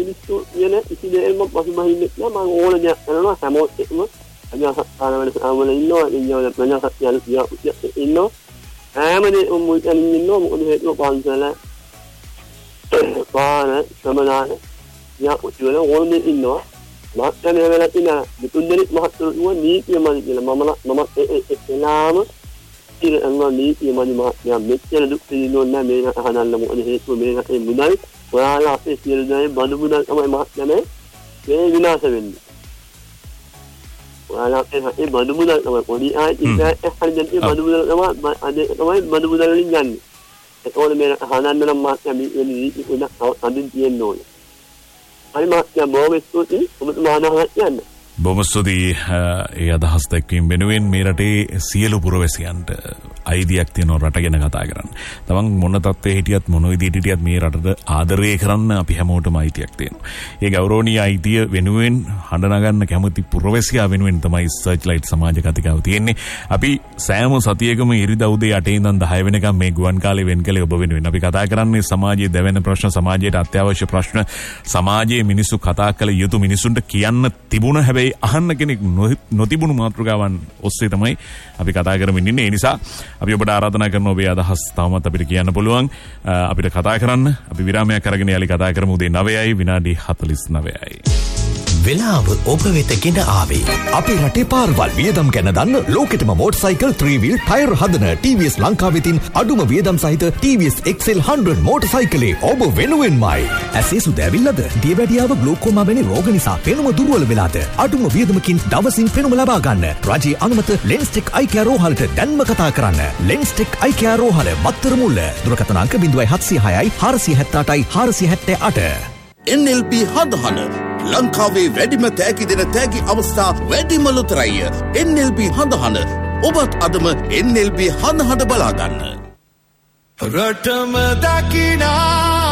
මිනිස්සු කියන ඉති දෙයක්ම පසුබහින්නේ නැහැ. මම ඕන දෙයක් කරනවා හැමෝටම අජාසත්තාන වෙනසවල ඉන්නවා ඉන්නවා ප්‍රජාසත්යන් ඉන්නවා හැමදේම මුලින් ඉන්නවා. මොකද හේතුව පන්සල පාන සමනාන යා උචවල ඕනේ ඉන්නවා. මාත්‍යම වෙලා ඉන්න දෙතුන් දෙනෙක් මහත්තුරුව නීතියමයි කියලා මම එලාම ඉතින් නීතියමයි මාත්‍යා මෙච්චර දුක් විඳින්න ඕනේ මේ අහනන්න මොකද හේතුව මේ මුදල් ඔයාලා අපේ සියලු දේ බඩු මුදල් තමයි මහත්යනේ මේ විනාශ වෙන්නේ. ඔයාලා අපේ බඩු මුදල් තමයි පොඩි ආයි හරියට බඩු මුදල් තමයි බඩු මුදල් වලින් යන්නේ. ඒකෝල මේ අහනන්න නම් මාත්‍යා මේ නීති උන අඳින් තියෙන්න ඕනේ. හරි මාත්‍යා බොහොම ස්තුතියි. ඔබතුමා අහනවා කියන්නේ බොහොම ස්තුතියි ඒ අදහස් දැක්වීම වෙනුවෙන් මේ රටේ සියලු පුරවැසියන්ට අයිතියක් තියෙනවා රට ගැන කතා කරන්න. තමන් මොන තත්ත්වයේ හිටියත් මොන විදිහට හිටියත් මේ රටට ආදරය කරන්න අපි හැමෝටම අයිතියක් තියෙනවා. ඒ ගෞරවනීය අයිතිය වෙනුවෙන් හඬ නගන්න කැමති පුරවැසියා වෙනුවෙන් තමයි සර්ච් ලයිට් සමාජ කතිකාව තියෙන්නේ. අපි සෑම සතියකම ඉරිදා උදේ 8 ඉඳන් 10 වෙනකම් මේ ගුවන් කාලේ වෙන් කළේ ඔබ වෙනුවෙන්. අපි කතා කරන්නේ සමාජයේ දැවෙන ප්‍රශ්න, සමාජයට අත්‍යවශ්‍ය ප්‍රශ්න, සමාජයේ මිනිස්සු කතා කළ යුතු මිනිසුන්ට කියන්න තිබුණ හැබැයි අහන්න කෙනෙක් නොතිබුණු මාතෘකාවන් ඔස්සේ තමයි අපි කතා කරමින් ඉන්නේ. ඒ නිසා අපි ඔබට ආරාධනා කරනවා ඔබේ අදහස් තවමත් අපිට කියන්න පුළුවන්. අපිට කතා කරන්න. අපි විරාමයක් අරගෙන යාලි කතා කරමු උදේ 9යි විනාඩි 49යි. වෙලාව ඔබ වෙත ගෙන ආවේ අපේ රටේ පාරවල් වියදම් ගැන දන්න ලෝකෙටම මෝටර්සයිකල් 3-wheel ටයර් හදන TVS ලංකාවෙතින් අඩුම වියදම් සහිත TVS XL 100 මෝටර්සයිකලේ ඔබ වෙනුවෙන්මයි. ඇසේ සුද ඇවිල්ලාද? දියවැඩියාව ග්ලෝකෝමා වැනි රෝග නිසා පෙනුම දුර්වල වෙලාද? අඩුම වියදමකින් දවසින් පෙනුම ලබා ගන්න. රජයේ අනුමත ලෙන්ස්ටෙක් අයිකියා රෝහලට දැන්ම කතා කරන්න. ලෙන්ස්ටෙක් අයිකියා රෝහල මත්තර මුල්ල. දුරකථන අංක 0706යි 478යි 478. NLB හදහන ලංකාවේ වැඩිම තෑගි දෙන තෑගි අවස්ථා වැඩිම ලොතරැය. NLB හඳහන ඔබත් අදම NLB හඳහන බලාගන්න. රටම දකිනා